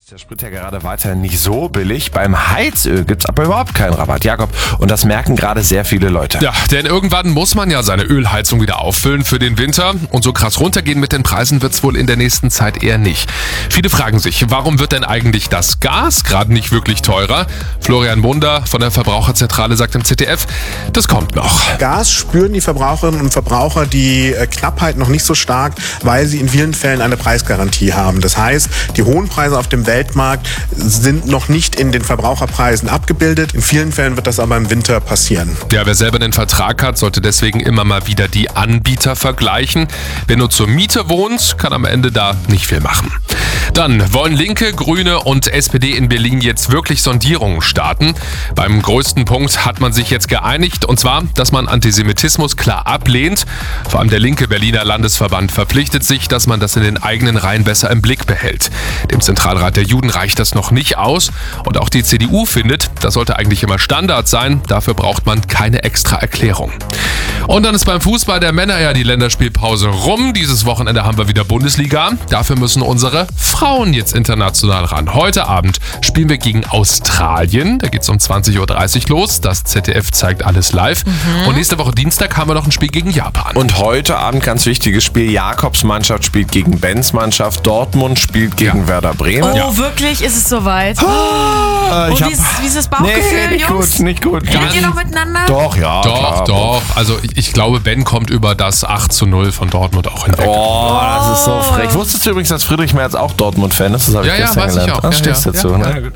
Der Sprit ja gerade weiterhin nicht so billig. Beim Heizöl gibt's aber überhaupt keinen Rabatt, Jakob. Und das merken gerade sehr viele Leute. Ja, denn irgendwann muss man ja seine Ölheizung wieder auffüllen für den Winter. Und so krass runtergehen mit den Preisen wird's wohl in der nächsten Zeit eher nicht. Viele fragen sich, warum wird denn eigentlich das Gas gerade nicht wirklich teurer? Florian Munder von der Verbraucherzentrale sagt im ZDF, das kommt noch. Gas spüren die Verbraucherinnen und Verbraucher die Knappheit noch nicht so stark, weil sie in vielen Fällen eine Preisgarantie haben. Das heißt, die hohen Preise auf dem Weltmarkt sind noch nicht in den Verbraucherpreisen abgebildet. In vielen Fällen wird das aber im Winter passieren. Ja, wer selber einen Vertrag hat, sollte deswegen immer mal wieder die Anbieter vergleichen. Wer nur zur Miete wohnt, kann am Ende da nicht viel machen. Dann wollen Linke, Grüne und SPD in Berlin jetzt wirklich Sondierungen starten. Beim größten Punkt hat man sich jetzt geeinigt, und zwar, dass man Antisemitismus klar ablehnt. Vor allem der linke Berliner Landesverband verpflichtet sich, dass man das in den eigenen Reihen besser im Blick behält. Dem Zentralrat der Juden reicht das noch nicht aus, und auch die CDU findet, das sollte eigentlich immer Standard sein, dafür braucht man keine extra Erklärung. Und dann ist beim Fußball der Männer ja die Länderspielpause rum. Dieses Wochenende haben wir wieder Bundesliga. Dafür müssen unsere Frauen jetzt international ran. Heute Abend spielen wir gegen Australien. Da geht's um 20.30 Uhr los. Das ZDF zeigt alles live. Und nächste Woche Dienstag haben wir noch ein Spiel gegen Japan. Und heute Abend ganz wichtiges Spiel. Jakobs Mannschaft spielt gegen Bens Mannschaft. Dortmund spielt gegen Werder Bremen. Oh, wirklich? Ist es soweit? Und wie ist das Bauchgefühl, nicht Jungs? gut, nicht gut. Redet ihr noch miteinander? Doch, ja. klar. Doch. Also ich glaube, Ben kommt über das 8:0 von Dortmund auch hinweg. Oh, das ist so frech. Wusstest du übrigens, dass Friedrich Merz auch Dortmund-Fan ist? Das habe ich Ja, gestern weiß gelernt. ich auch. Das Ja, stehst ja. dazu. Ja, Ne? ja, gut.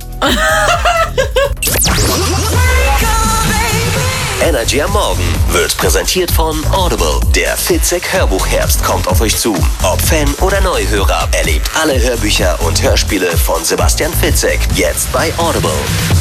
Energy am Morgen wird präsentiert von Audible. Der Fitzek Hörbuchherbst kommt auf euch zu. Ob Fan oder Neuhörer, erlebt alle Hörbücher und Hörspiele von Sebastian Fitzek jetzt bei Audible.